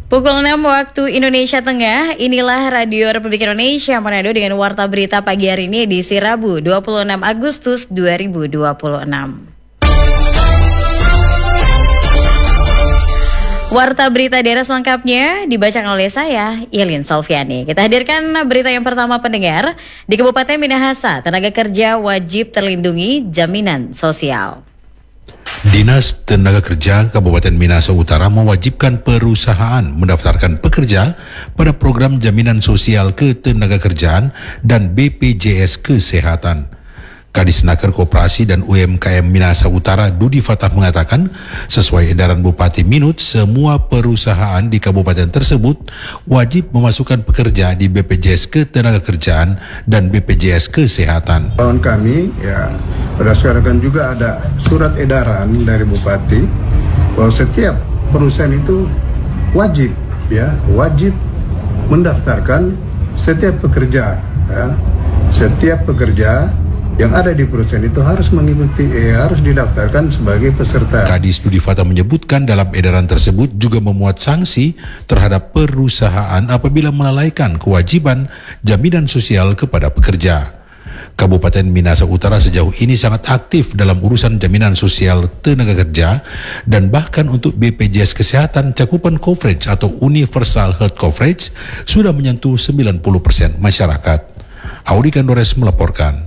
Pukul 6 waktu Indonesia Tengah, inilah Radio Republik Indonesia Manado dengan Warta Berita pagi hari ini edisi Rabu 26 Agustus 2026. Warta Berita daerah selengkapnya dibacakan oleh saya, Yelin Salviani. Kita hadirkan berita yang pertama pendengar. Di Kabupaten Minahasa, tenaga kerja wajib terlindungi jaminan sosial. Dinas Tenaga Kerja Kabupaten Minahasa Utara mewajibkan perusahaan mendaftarkan pekerja pada program jaminan sosial ketenagakerjaan dan BPJS Kesehatan. Kadisnaker Koperasi dan UMKM Minahasa Utara Dudi Fatah mengatakan, sesuai edaran Bupati Minut, semua perusahaan di kabupaten tersebut wajib memasukkan pekerja di BPJS Ketenagakerjaan dan BPJS Kesehatan. Kawan kami, ya, berdasarkan juga ada surat edaran dari Bupati bahwa setiap perusahaan itu wajib mendaftarkan setiap pekerja, setiap pekerja yang ada di perusahaan itu harus harus didaftarkan sebagai peserta. Kadis Dudi Fatah menyebutkan dalam edaran tersebut juga memuat sanksi terhadap perusahaan apabila melalaikan kewajiban jaminan sosial kepada pekerja. Kabupaten Minahasa Utara sejauh ini sangat aktif dalam urusan jaminan sosial tenaga kerja dan bahkan untuk BPJS Kesehatan cakupan coverage atau Universal Health Coverage sudah menyentuh 90% masyarakat. Audi Kandores melaporkan.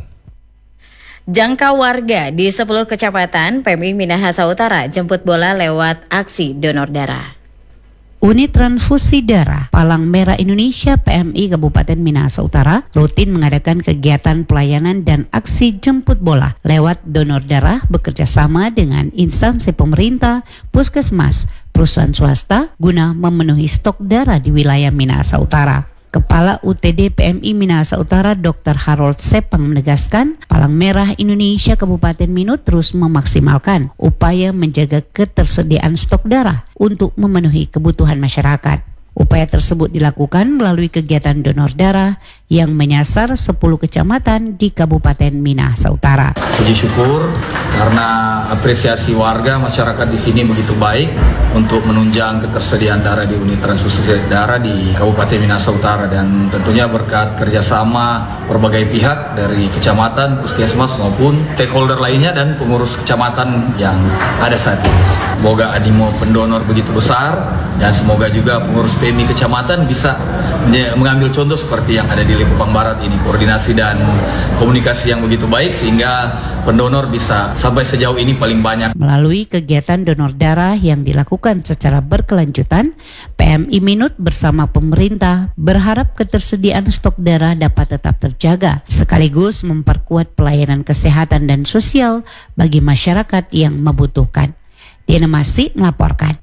Jangka warga di 10 kecamatan PMI Minahasa Utara jemput bola lewat aksi donor darah. Unit Transfusi Darah Palang Merah Indonesia PMI Kabupaten Minahasa Utara rutin mengadakan kegiatan pelayanan dan aksi jemput bola lewat donor darah bekerja sama dengan instansi pemerintah, puskesmas, perusahaan swasta guna memenuhi stok darah di wilayah Minahasa Utara. Kepala UTD PMI Minahasa Utara Dr. Harold Sepang menegaskan, Palang Merah Indonesia Kabupaten Minut terus memaksimalkan upaya menjaga ketersediaan stok darah untuk memenuhi kebutuhan masyarakat. Upaya tersebut dilakukan melalui kegiatan donor darah yang menyasar 10 kecamatan di Kabupaten Minahasa Utara. Puji syukur karena apresiasi warga masyarakat di sini begitu baik untuk menunjang ketersediaan darah di unit transfusi darah di Kabupaten Minahasa Utara, dan tentunya berkat kerjasama berbagai pihat dari kecamatan, puskesmas maupun stakeholder lainnya dan pengurus kecamatan yang ada saat ini. Semoga animo pendonor begitu besar dan semoga juga pengurus PMI kecamatan bisa mengambil contoh seperti yang ada di Likupang Barat ini, koordinasi dan komunikasi yang begitu baik sehingga pendonor bisa sampai sejauh ini paling banyak. Melalui kegiatan donor darah yang dilakukan secara berkelanjutan, PMI Minut bersama pemerintah berharap ketersediaan stok darah dapat tetap terjaga, sekaligus memperkuat pelayanan kesehatan dan sosial bagi masyarakat yang membutuhkan. Diana Masih melaporkan.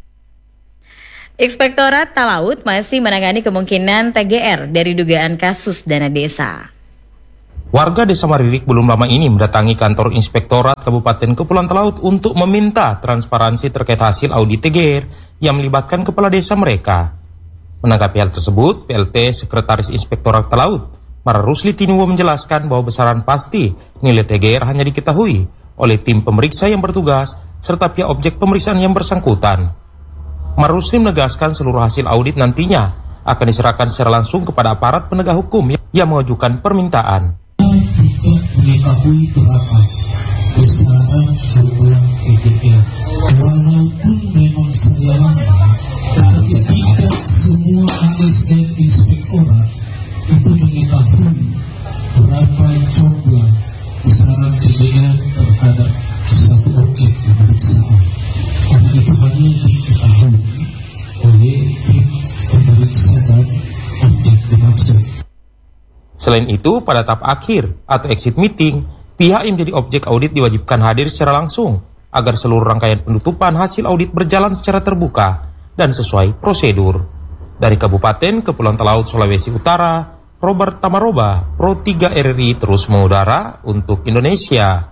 Inspektorat Talaut masih menangani kemungkinan TGR dari dugaan kasus dana desa. Warga Desa Maririk belum lama ini mendatangi kantor Inspektorat Kabupaten Kepulauan Talaut untuk meminta transparansi terkait hasil audit TGR yang melibatkan kepala desa mereka. Menanggapi hal tersebut, PLT Sekretaris Inspektorat Talaut, Mara Rusli Tinuwo menjelaskan bahwa besaran pasti nilai TGR hanya diketahui oleh tim pemeriksa yang bertugas serta pihak objek pemeriksaan yang bersangkutan. Mara Rusli menegaskan seluruh hasil audit nantinya akan diserahkan secara langsung kepada aparat penegak hukum yang mengajukan permintaan. Tidak mengetahui berapa besaran jumlah TGR, walaupun memang saya tapi tidak semua ASN inspektorat itu mengetahui berapa jumlah besaran TGR terhadap satu objek pemeriksaan. Karena itu hanya diketahui oleh tim pemeriksa dan objek dimaksud. Selain itu, pada tahap akhir atau exit meeting, pihak yang menjadi objek audit diwajibkan hadir secara langsung agar seluruh rangkaian penutupan hasil audit berjalan secara terbuka dan sesuai prosedur. Dari Kabupaten Kepulauan Talaut, Sulawesi Utara, Robert Tamaroba, Pro 3 RRI terus mengudara untuk Indonesia.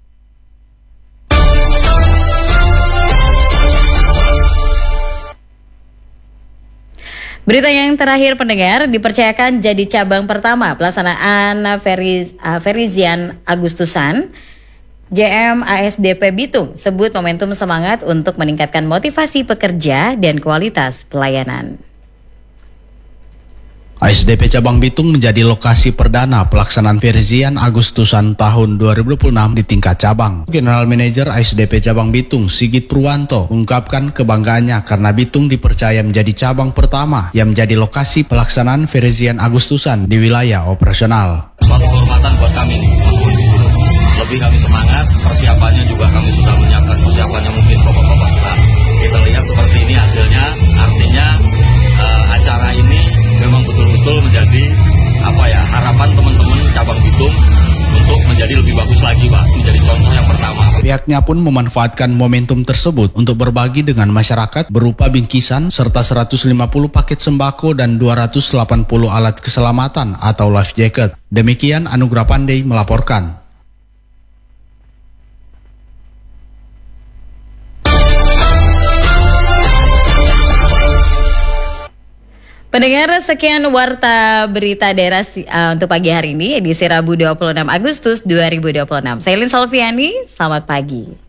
Berita yang terakhir pendengar, dipercayakan jadi cabang pertama pelaksanaan Ferizian Agustusan JM ASDP Bitung sebut momentum semangat untuk meningkatkan motivasi pekerja dan kualitas pelayanan. ASDP Cabang Bitung menjadi lokasi perdana pelaksanaan Verzian Agustusan tahun 2026 di tingkat cabang. General Manager ASDP Cabang Bitung, Sigit Purwanto, mengungkapkan kebanggaannya karena Bitung dipercaya menjadi cabang pertama yang menjadi lokasi pelaksanaan Verzian Agustusan di wilayah operasional. Suatu kehormatan buat kami, lebih kami semangat, persiapannya juga kami sudah menyiapkan persiapannya mungkin bapak-bapak sudah. Kita lihat seperti ini hasilnya, artinya acara ini memang betul-betul menjadi harapan teman-teman cabang Bitung untuk menjadi lebih bagus lagi, Pak. Menjadi contoh yang pertama. Pihaknya pun memanfaatkan momentum tersebut untuk berbagi dengan masyarakat berupa bingkisan serta 150 paket sembako dan 280 alat keselamatan atau life jacket. Demikian Anugrah Pandey melaporkan. Pendengar, sekian Warta Berita Daerah untuk pagi hari ini, edisi Rabu 26 Agustus 2026. Saya Elin Salviani, selamat pagi.